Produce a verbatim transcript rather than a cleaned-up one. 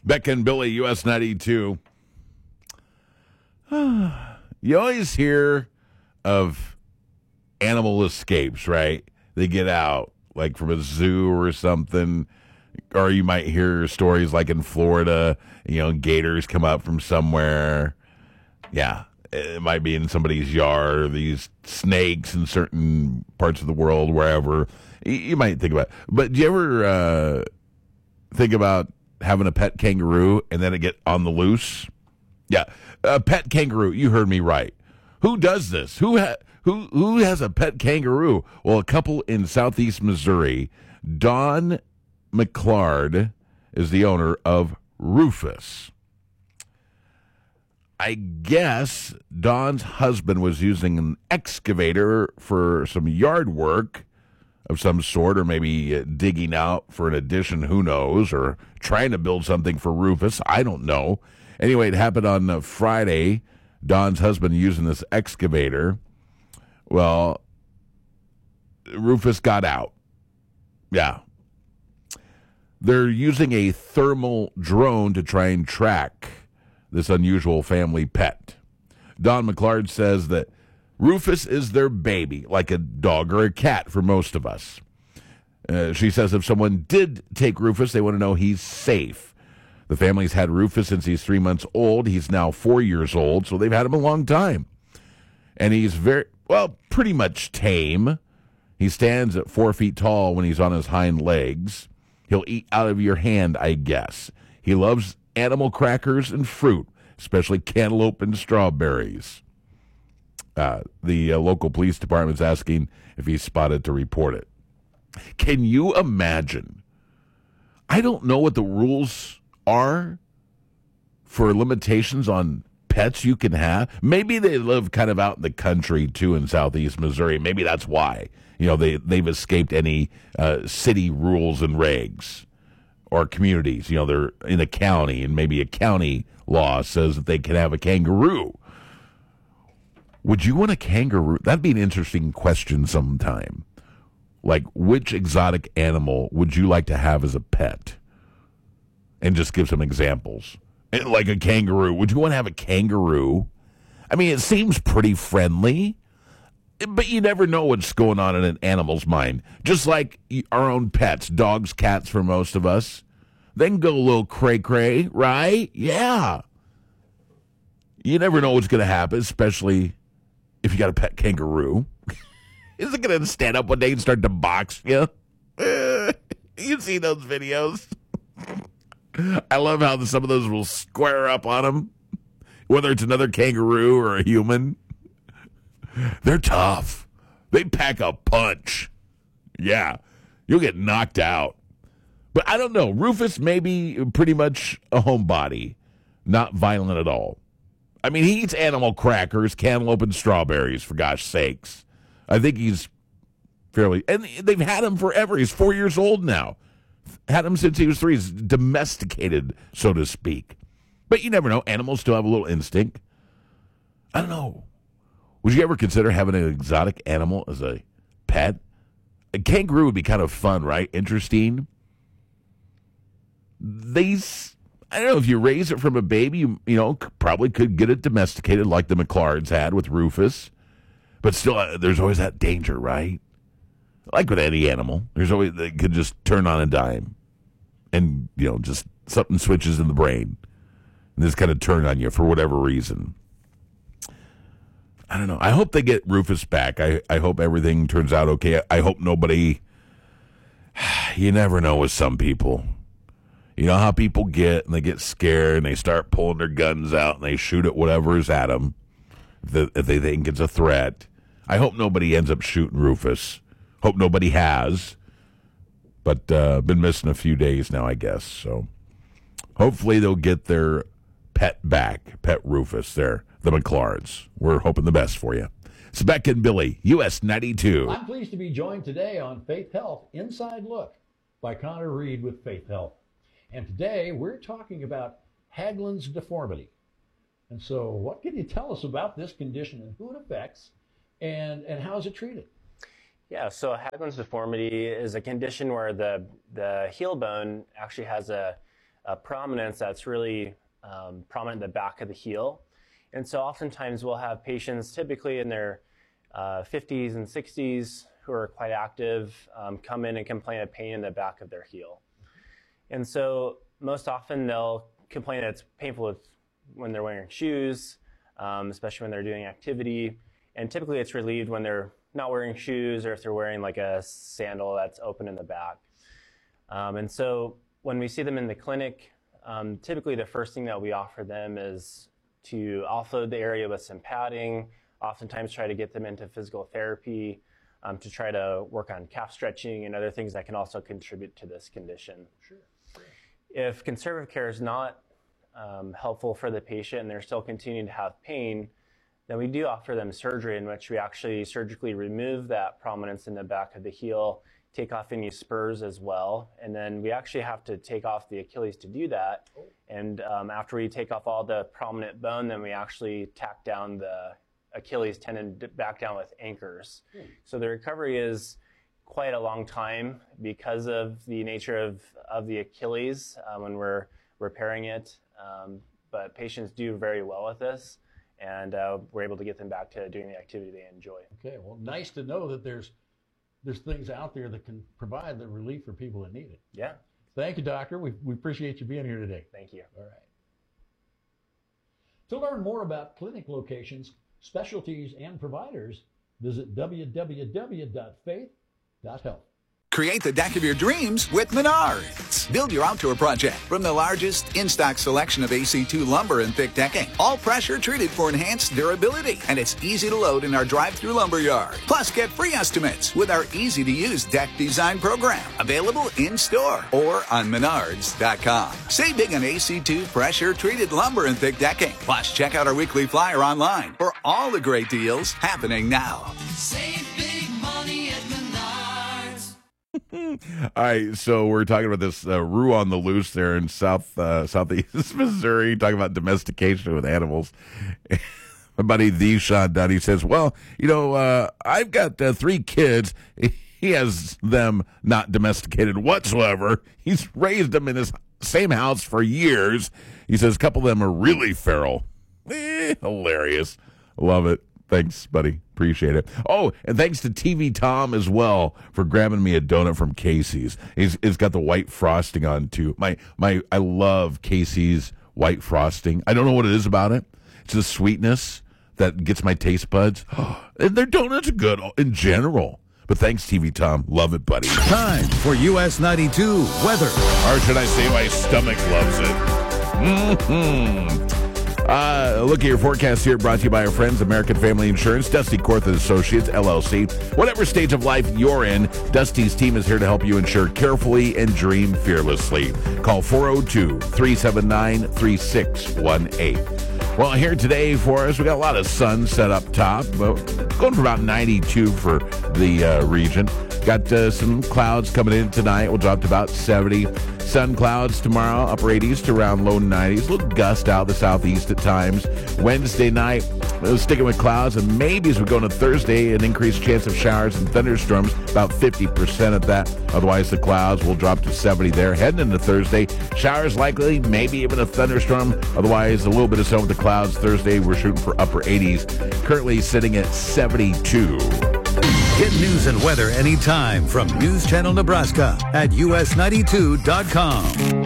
Beck and Billy, U S ninety-two. You always hear of animal escapes, right? They get out, like from a zoo or something. Or you might hear stories like in Florida, you know, gators come up from somewhere. Yeah, it might be in somebody's yard, or these snakes in certain parts of the world, wherever. You might think about it. But do you ever uh, think about having a pet kangaroo and then it get on the loose? Yeah, a pet kangaroo. You heard me right. Who does this? Who ha- who who has a pet kangaroo? Well, a couple in southeast Missouri. Don McClard is the owner of Rufus. I guess Don's husband was using an excavator for some yard work of some sort, or maybe uh, digging out for an addition, who knows, or trying to build something for Rufus. I don't know. Anyway, it happened on uh, Friday. Don's husband using this excavator. Well, Rufus got out. Yeah. They're using a thermal drone to try and track this unusual family pet. Don McClard says that Rufus is their baby, like a dog or a cat for most of us. Uh, she says if someone did take Rufus, they want to know he's safe. The family's had Rufus since he's three months old. He's now four years old, so they've had him a long time. And he's very, well, pretty much tame. He stands at four feet tall when he's on his hind legs. He'll eat out of your hand, I guess. He loves animal crackers and fruit, especially cantaloupe and strawberries. Uh, the uh, local police department's asking if he's spotted to report it. Can you imagine? I don't know what the rules are for limitations on pets you can have. Maybe they live kind of out in the country, too, in southeast Missouri. Maybe that's why. You know, they, they've escaped any uh, city rules and regs or communities. You know, they're in a county, and maybe a county law says that they can have a kangaroo. Would you want a kangaroo? That'd be an interesting question sometime. Like, which exotic animal would you like to have as a pet? And just give some examples. Like a kangaroo. Would you want to have a kangaroo? I mean, it seems pretty friendly, but you never know what's going on in an animal's mind. Just like our own pets, dogs, cats for most of us. They can go a little cray-cray, right? Yeah. You never know what's going to happen, especially if you got a pet kangaroo. Is it going to stand up one day and start to box you? You see those videos? I love how some of those will square up on them, whether it's another kangaroo or a human. They're tough. They pack a punch. Yeah, you'll get knocked out. But I don't know. Rufus may be pretty much a homebody, not violent at all. I mean, he eats animal crackers, cantaloupe, and strawberries, for gosh sakes. I think he's fairly... And they've had him forever. He's four years old now. Had him since he was three. He's domesticated, so to speak. But you never know. Animals still have a little instinct. I don't know. Would you ever consider having an exotic animal as a pet? A kangaroo would be kind of fun, right? Interesting. These... I don't know, if you raise it from a baby, you, you know, probably could get it domesticated like the McClards had with Rufus. But still, uh, there's always that danger, right? Like with any animal. There's always, they could just turn on a dime. And, you know, just something switches in the brain. And just kind of turn on you for whatever reason. I don't know. I hope they get Rufus back. I, I hope everything turns out okay. I hope nobody... You never know with some people. You know how people get, and they get scared, and they start pulling their guns out, and they shoot at whatever's at them, if they, if they think it's a threat. I hope nobody ends up shooting Rufus. Hope nobody has. But uh, been missing a few days now, I guess. So hopefully they'll get their pet back, pet Rufus there, the McClards. We're hoping the best for you. It's Beck and Billy, U S ninety-two. I'm pleased to be joined today on Faith Health Inside Look by Connor Reed with Faith Health. And today we're talking about Haglund's deformity. And so what can you tell us about this condition and who it affects and, and how is it treated? Yeah, so Haglund's deformity is a condition where the, the heel bone actually has a, a prominence that's really um, prominent in the back of the heel. And so oftentimes we'll have patients typically in their uh, fifties and sixties who are quite active um, come in and complain of pain in the back of their heel. And so most often they'll complain that it's painful with, when they're wearing shoes, um, especially when they're doing activity. And typically it's relieved when they're not wearing shoes or if they're wearing like a sandal that's open in the back. Um, and so when we see them in the clinic, um, typically the first thing that we offer them is to offload the area with some padding, oftentimes try to get them into physical therapy um, to try to work on calf stretching and other things that can also contribute to this condition. Sure. Sure. If conservative care is not um, helpful for the patient and they're still continuing to have pain, then we do offer them surgery in which we actually surgically remove that prominence in the back of the heel, take off any spurs as well, and then we actually have to take off the Achilles to do that. Oh. And um, after we take off all the prominent bone, then we actually tack down the Achilles tendon back down with anchors. Hmm. So the recovery is quite a long time because of the nature of, of the Achilles uh, when we're repairing it, um, but patients do very well with this, and uh, we're able to get them back to doing the activity they enjoy. Okay, well, nice to know that there's there's things out there that can provide the relief for people that need it. Yeah. Thank you, doctor. We, we appreciate you being here today. Thank you. All right. To learn more about clinic locations, specialties, and providers, visit w w w dot faith dot health. Create the deck of your dreams with Menards. Build your outdoor project from the largest in-stock selection of A C two lumber and thick decking. All pressure treated for enhanced durability. And it's easy to load in our drive-through lumber yard. Plus, get free estimates with our easy-to-use deck design program. Available in-store or on menards dot com. Save big on A C two pressure treated lumber and thick decking. Plus, check out our weekly flyer online for all the great deals happening now. Save big money at Menards. All right, so we're talking about this uh, Rue on the Loose there in South uh, Southeast Missouri, talking about domestication with animals. My buddy the Sean Dunn, he says, well, you know, uh, I've got uh, three kids. He has them not domesticated whatsoever. He's raised them in his same house for years. He says a couple of them are really feral. Eh, hilarious. Love it. Thanks, buddy. Appreciate it. Oh, and thanks to T V Tom as well for grabbing me a donut from Casey's. He's, it's got the white frosting on too. My my, I love Casey's white frosting. I don't know what it is about it. It's the sweetness that gets my taste buds. And their donuts are good in general. But thanks, T V Tom. Love it, buddy. Time for U S ninety-two weather. Or should I say my stomach loves it? Mm-hmm. Uh, look at your forecast here, brought to you by our friends, American Family Insurance, Dusty Korth and Associates, L L C. Whatever stage of life you're in, Dusty's team is here to help you insure carefully and dream fearlessly. Call four oh two, three seven nine, three six one eight. Well, here today for us, we got a lot of sun set up top, but going for about ninety-two for the uh, region. Got uh, some clouds coming in tonight. We'll drop to about seventy. Sun clouds tomorrow, upper eighties to around low nineties. A little gust out the southeast at times. Wednesday night, we'll sticking with clouds, and maybe as we go into Thursday, an increased chance of showers and thunderstorms, about fifty percent of that. Otherwise, the clouds will drop to seventy there. Heading into Thursday, showers likely, maybe even a thunderstorm. Otherwise, a little bit of sun with the clouds. Thursday, we're shooting for upper eighties. Currently sitting at seventy-two. Get news and weather anytime from News Channel Nebraska at U S ninety-two dot com.